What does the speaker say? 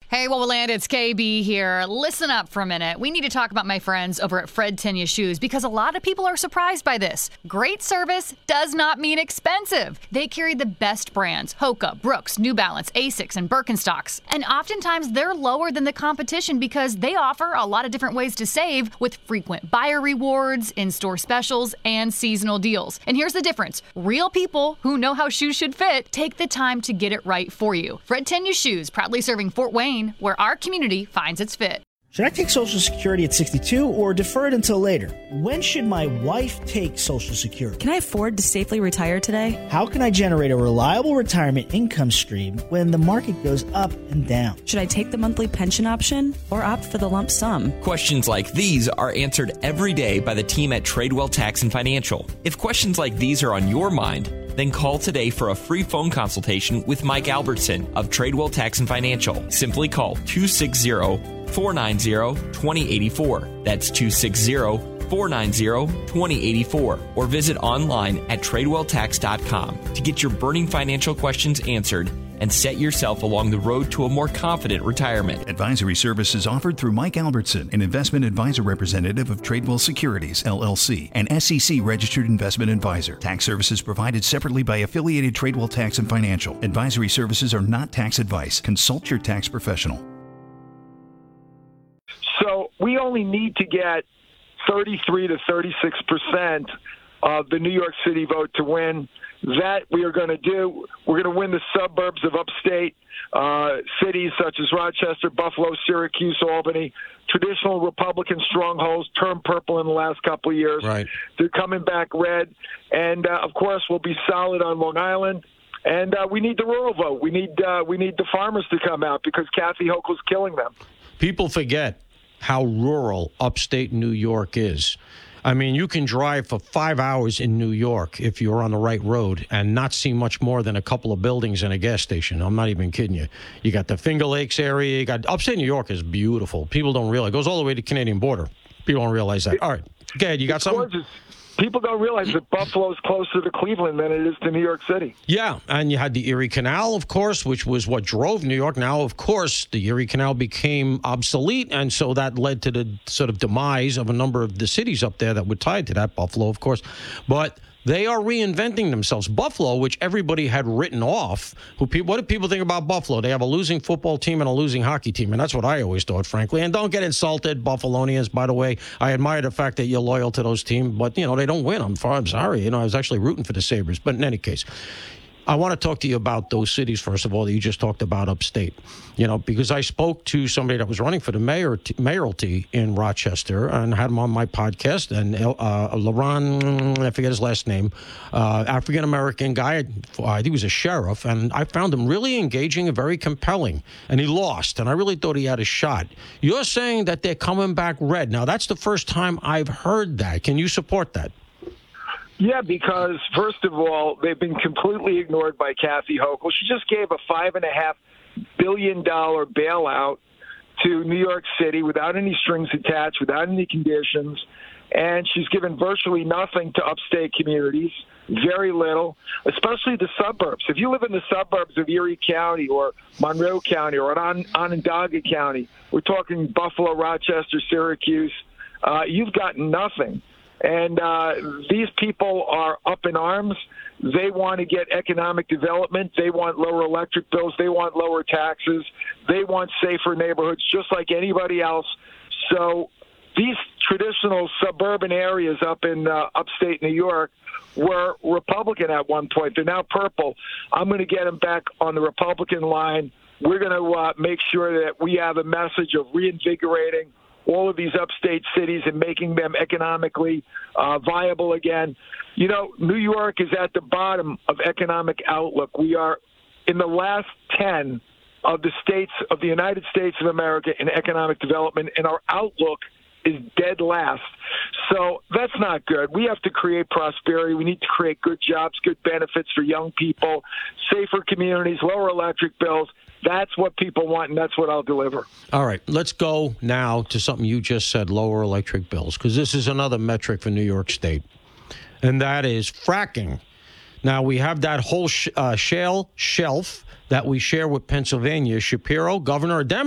Hey, Wowoland, it's KB here. Listen up for a minute. We need to talk about my friends over at Fred Tenya Shoes because a lot of people are surprised by this. Great service does not mean expensive. They carry the best brands, Hoka, Brooks, New Balance, Asics, and Birkenstocks. And oftentimes they're lower than the competition because they offer a lot of different ways to save with frequent buyer rewards, in-store specials, and seasonal deals. And here's the difference. Real people who know how shoes should fit take the time to get it right for you. Fred Tenya Shoes, proudly serving Fort Wayne, where our community finds its fit. Should I take Social Security at 62 or defer it until later? When should my wife take Social Security? Can I afford to safely retire today? How can I generate a reliable retirement income stream when the market goes up and down? Should I take the monthly pension option or opt for the lump sum? Questions like these are answered every day by the team at Tradewell Tax and Financial. If questions like these are on your mind, then call today for a free phone consultation with Mike Albertson of Tradewell Tax and Financial. Simply call 260-490-2084. That's 260-490-2084. Or visit online at TradewellTax.com to get your burning financial questions answered and set yourself along the road to a more confident retirement. Advisory services offered through Mike Albertson, an investment advisor representative of Tradewell Securities, LLC, an SEC-registered investment advisor. Tax services provided separately by affiliated Tradewell Tax and Financial. Advisory services are not tax advice. Consult your tax professional. So we only need to get 33 to 36% of the New York City vote to win. That we are going to do. We're going to win the suburbs of upstate cities such as Rochester, Buffalo, Syracuse, Albany, traditional Republican strongholds turned purple in the last couple of years. Right. They're coming back red. And, of course, we'll be solid on Long Island. And we need the rural vote. We need the farmers to come out because Kathy Hochul's killing them. People forget how rural upstate New York is. I mean, you can drive for 5 hours in New York if you're on the right road and not see much more than a couple of buildings and a gas station. I'm not even kidding you. You got the Finger Lakes area. You got upstate New York is beautiful. People don't realize. It goes all the way to the Canadian border. People don't realize that. All right. Go ahead. You got something? Gorgeous. People don't realize that Buffalo is closer to Cleveland than it is to New York City. Yeah, and you had the Erie Canal, of course, which was what drove New York. Now, of course, the Erie Canal became obsolete, and so that led to the sort of demise of a number of the cities up there that were tied to that. Buffalo, of course. But they are reinventing themselves. Buffalo, which everybody had written off, what do people think about Buffalo? They have a losing football team and a losing hockey team, and that's what I always thought, frankly. And don't get insulted, Buffalonians, by the way. I admire the fact that you're loyal to those teams, but, they don't win. I'm sorry. I was actually rooting for the Sabres. But in any case, I want to talk to you about those cities, first of all, that you just talked about upstate. Because I spoke to somebody that was running for the mayoralty in Rochester and had him on my podcast. And Laron, I forget his last name, African-American guy, I think he was a sheriff. And I found him really engaging and very compelling. And he lost. And I really thought he had a shot. You're saying that they're coming back red. Now, that's the first time I've heard that. Can you support that? Yeah, because, first of all, they've been completely ignored by Kathy Hochul. She just gave a $5.5 billion bailout to New York City without any strings attached, without any conditions, and she's given virtually nothing to upstate communities, very little, especially the suburbs. If you live in the suburbs of Erie County or Monroe County or Onondaga County, we're talking Buffalo, Rochester, Syracuse, you've got nothing. And these people are up in arms. They want to get economic development. They want lower electric bills. They want lower taxes. They want safer neighborhoods just like anybody else. So these traditional suburban areas up in upstate New York were Republican at one point. They're now purple. I'm going to get them back on the Republican line. We're going to make sure that we have a message of reinvigorating all of these upstate cities and making them economically viable again. New York is at the bottom of economic outlook. We are in the last 10 of the states of the United States of America in economic development, and our outlook is dead last. So that's not good. We have to create prosperity. We need to create good jobs, good benefits for young people, safer communities, lower electric bills. That's what people want, and that's what I'll deliver. All right. Let's go now to something you just said, lower electric bills, because this is another metric for New York State, and that is fracking. Now, we have that whole shale shelf that we share with Pennsylvania. Shapiro, governor, a Democrat,